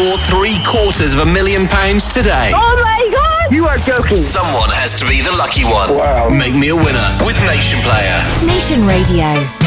your £750,000 today. Oh my God! You are joking. Someone has to be the lucky one. Wow. Make me a winner with Nation Player. Nation Radio.